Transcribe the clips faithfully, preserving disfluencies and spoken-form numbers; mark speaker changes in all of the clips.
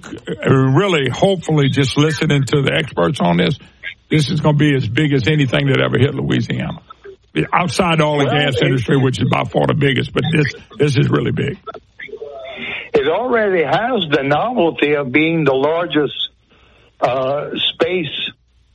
Speaker 1: really, hopefully, just listening to the experts on this, this is going to be as big as anything that ever hit Louisiana. Outside the oil and
Speaker 2: well,
Speaker 1: gas
Speaker 2: it,
Speaker 1: industry, which is by far the biggest, but this this is really big.
Speaker 2: It already has the novelty of being the largest uh, space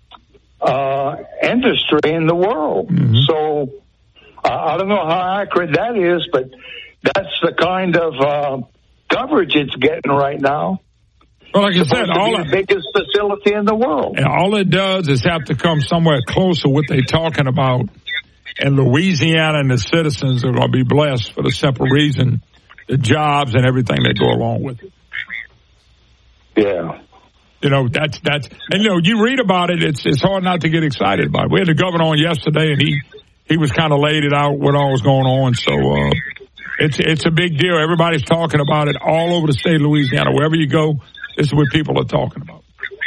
Speaker 2: uh, industry in the world. Mm-hmm. So uh, I don't know how accurate that is, but that's the kind of uh, coverage it's getting right now.
Speaker 1: Well, like I said, all
Speaker 2: the biggest facility in the world.
Speaker 1: And all it does is have to come somewhere close to what they're talking about. And Louisiana and the citizens are going to be blessed for the simple reason, the jobs and everything that go along with it.
Speaker 2: Yeah.
Speaker 1: You know, that's, that's, and you know, you read about it, it's, it's hard not to get excited about it. We had the governor on yesterday and he, he was kind of laid it out what all was going on. So, uh, it's, it's a big deal. Everybody's talking about it all over the state of Louisiana. Wherever you go, this is what people are talking about.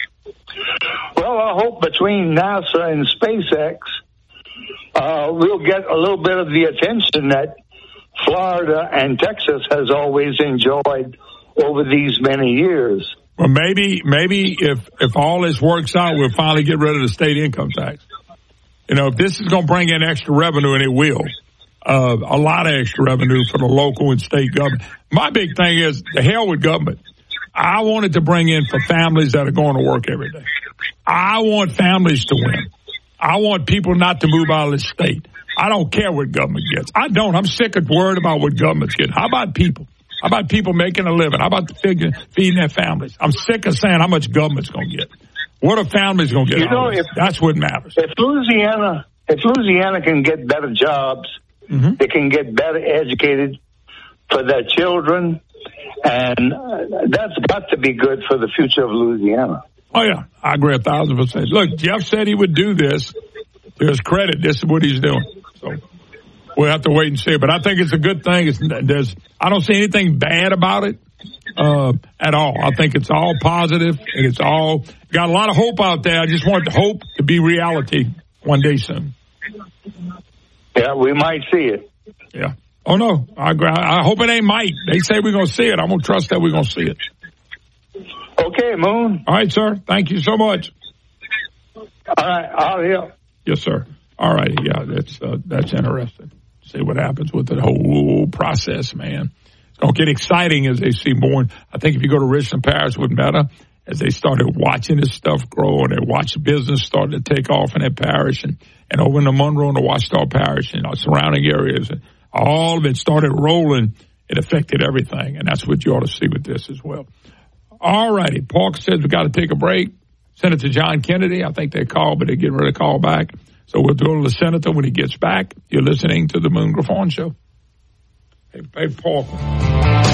Speaker 2: Well, I hope between NASA and SpaceX, Uh, we'll get a little bit of the attention that Florida and Texas has always enjoyed over these many years.
Speaker 1: Well, maybe, maybe if, if all this works out, we'll finally get rid of the state income tax. You know, if this is going to bring in extra revenue, and it will, uh, a lot of extra revenue for the local and state government. My big thing is the hell with government. I want it to bring in for families that are going to work every day. I want families to win. I want people not to move out of the state. I don't care what government gets. I don't. I'm sick of worried about what government's getting. How about people? How about people making a living? How about the figure, feeding their families? I'm sick of saying how much government's going to get. What are families going to get?
Speaker 2: You know, if,
Speaker 1: that's what matters.
Speaker 2: If Louisiana, if Louisiana can get better jobs, mm-hmm. they can get better educated for their children, and uh, that's got to be good for the future of Louisiana.
Speaker 1: Oh, yeah, I agree a thousand percent. Look, Jeff said he would do this. To his credit, this is what he's doing. So we'll have to wait and see. But I think it's a good thing. It's, there's, I don't see anything bad about it uh, at all. I think it's all positive, and it's all got a lot of hope out there. I just want the hope to be reality one day soon.
Speaker 2: Yeah, we might see it.
Speaker 1: Yeah. Oh, no, I, I hope it ain't might. They say we're going to see it. I'm going to trust that we're going to see it.
Speaker 2: Okay, Moon.
Speaker 1: All right, sir. Thank you so much.
Speaker 2: All right, I'll hear.
Speaker 1: Yes, sir. All right. Yeah, that's uh, that's interesting. See what happens with the whole process, man. It's going to get exciting as they see more. I think if you go to Richland Parish with Meta, as they started watching this stuff grow and they watched business starting to take off in that parish and, and over in the Monroe and the Ouachita Parish and our surrounding areas, and all of it started rolling, it affected everything. And that's what you ought to see with this as well. All righty. Paul says we got to take a break. Senator John Kennedy, I think they called, but they're getting ready to call back. So we'll go to the senator when he gets back. You're listening to the Moon Griffon Show. Hey, hey Paul.